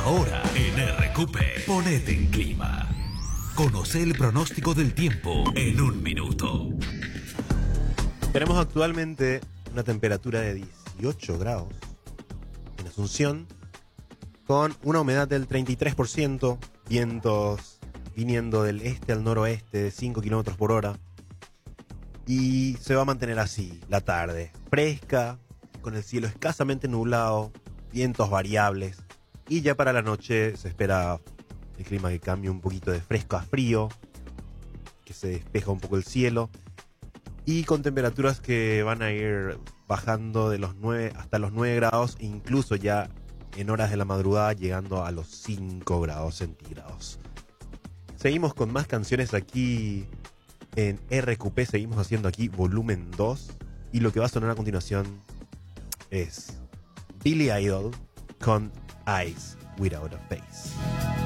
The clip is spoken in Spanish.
Ahora en RQP, ponete en clima. Conoce el pronóstico del tiempo en un minuto. Tenemos actualmente una temperatura de 18 grados en Asunción, con una humedad del 33%, vientos viniendo del este al noroeste de 5 kilómetros por hora. Y se va a mantener así la tarde, fresca, con el cielo escasamente nublado, vientos variables. Y ya para la noche se espera el clima que cambie un poquito de fresco a frío, que se despeja un poco el cielo. Y con temperaturas que van a ir bajando de los 9 hasta los 9 grados, e incluso ya en horas de la madrugada llegando a los 5 grados centígrados. Seguimos con más canciones aquí en RQP, seguimos haciendo aquí volumen 2. Y lo que va a sonar a continuación es Billy Idol con Eyes Without a Face.